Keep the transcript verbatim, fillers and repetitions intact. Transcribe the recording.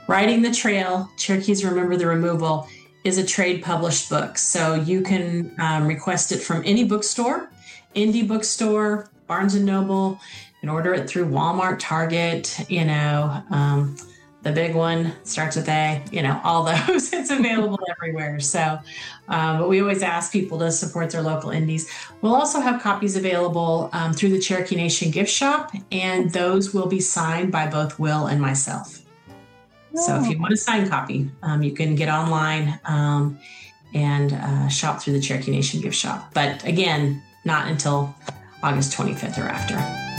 Riding the Trail, Cherokees Remember the Removal is a trade published book. So you can um, request it from any bookstore, indie bookstore, Barnes and Noble, and order it through Walmart, Target, you know, um, the big one starts with A, you know, all those. It's available everywhere. So, um, but we always ask people to support their local indies. We'll also have copies available um, through the Cherokee Nation gift shop, and those will be signed by both Will and myself. So if you want a signed copy, um, you can get online um, and uh, shop through the Cherokee Nation gift shop. But again, not until August twenty-fifth or after.